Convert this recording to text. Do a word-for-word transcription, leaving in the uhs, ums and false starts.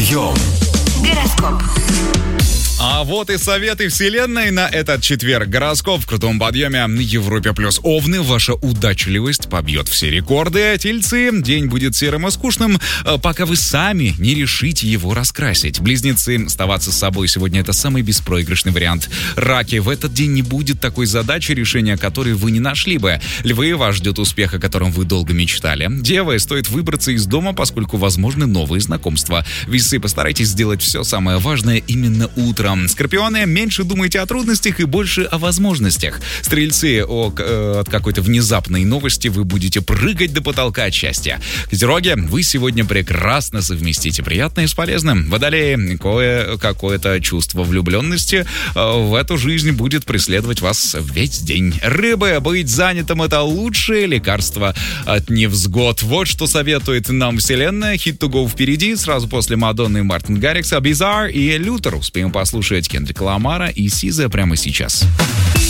Подъем. Гороскоп. А вот и советы вселенной на этот четверг. Гороскоп в крутом подъеме на Европе плюс. Овны, ваша удачливость побьет все рекорды. Тельцы, день будет серым и скучным, пока вы сами не решите его раскрасить. Близнецы, оставаться с собой сегодня — это самый беспроигрышный вариант. Раки, в этот день не будет такой задачи, решения которой вы не нашли бы. Львы, вас ждет успех, о котором вы долго мечтали. Девы, стоит выбраться из дома, поскольку возможны новые знакомства. Весы, постарайтесь сделать все самое важное именно утром. Скорпионы, меньше думайте о трудностях и больше о возможностях. Стрельцы, о, э, от какой-то внезапной новости вы будете прыгать до потолка от счастья. Козероги, вы сегодня прекрасно совместите приятное с полезным. Водолеи, кое-какое-то чувство влюбленности э, в эту жизнь будет преследовать вас весь день. Рыбы, быть занятым — это лучшее лекарство от невзгод. Вот что советует нам вселенная. Hit to go впереди, сразу после Мадонны, Мартин Гаррикса, Bizarre и Лютер. Успеем послушать Кендрика Ламара и Сиза прямо сейчас.